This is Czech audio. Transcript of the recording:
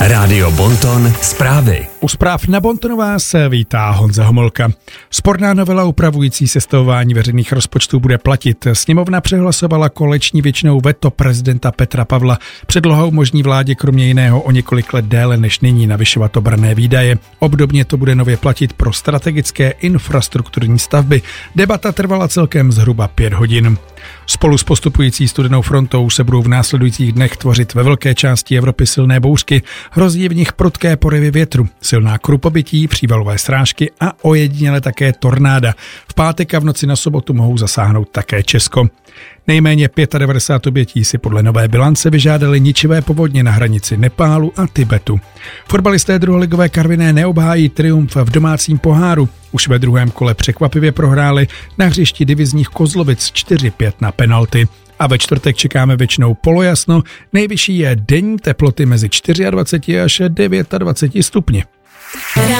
Rádio Bonton zprávy. U zpráv na Bontonu vás vítá Honza Homolka. Sporná novela upravující sestavování veřejných rozpočtů bude platit. Sněmovna přehlasovala koaliční většinou veto prezidenta Petra Pavla. Předloha umožní vládě kromě jiného o několik let déle než nyní navyšovat obranné výdaje. Obdobně to bude nově platit pro strategické infrastrukturní stavby. Debata trvala celkem zhruba 5 hodin. Spolu s postupující studenou frontou se budou v následujících dnech tvořit ve velké části Evropy silné bouřky. Hrozí v nich prudké porivy větru, silná krupobytí, přívalové srážky a ojediněle také tornáda. V pátek a v noci na sobotu mohou zasáhnout také Česko. Nejméně 95 obětí si podle nové bilance vyžádali ničivé povodně na hranici Nepálu a Tibetu. Fotbalisté druholigové Karviné neobhájí triumf v domácím poháru. Už ve druhém kole překvapivě prohráli na hřišti divizních Kozlovic 4-5 na penalty. A ve čtvrtek čekáme většinou polojasno, nejvyšší je denní teploty mezi 24 až 29 stupni.